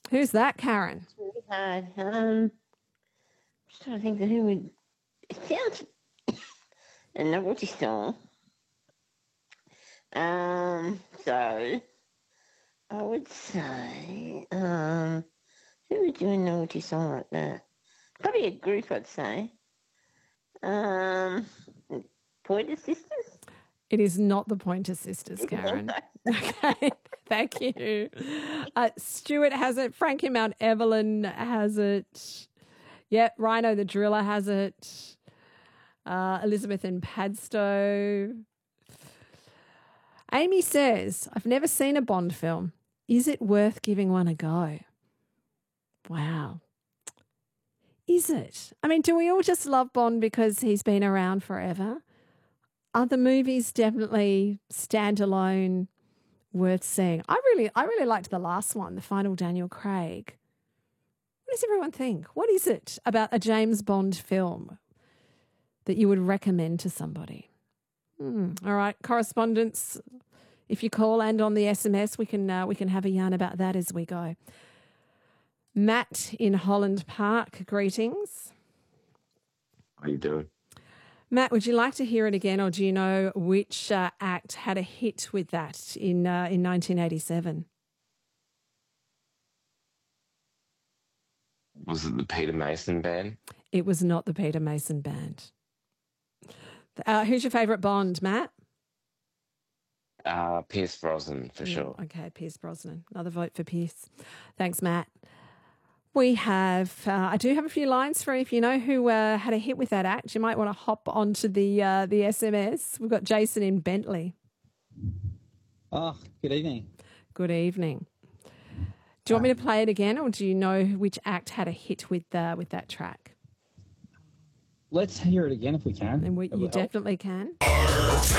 Who's that, Karen? It's really hard. Just trying to think of who would. It sounds a novelty song. So I would say, who would do a novelty song like that? Probably a group, I'd say. Pointer Sisters? It is not the Pointer Sisters, Karen. Okay, thank you. Stuart has it. Frankie Mount Evelyn has it. Yep, Rhino the Driller has it. Elizabeth and Padstow. Amy says, I've never seen a Bond film. Is it worth giving one a go? Wow. Is it? I mean, do we all just love Bond because he's been around forever? Are the movies definitely standalone, worth seeing? I really liked the last one, the final Daniel Craig. What does everyone think? What is it about a James Bond film that you would recommend to somebody? All right, correspondence. If you call and on the SMS, we can have a yarn about that as we go. Matt in Holland Park, greetings. How you doing? Matt, would you like to hear it again, or do you know which act had a hit with that in 1987? Was it the Peter Mason Band? It was not the Peter Mason Band. Who's your favourite Bond, Matt? Pierce Brosnan, for sure. Okay, Pierce Brosnan. Another vote for Pierce. Thanks, Matt. We have, I do have a few lines for you. If you know who had a hit with that act, you might want to hop onto the SMS. We've got Jason in Bentley. Oh, good evening. Good evening. Do you want me to play it again, or do you know which act had a hit with that track? Let's hear it again if we can. And you definitely can.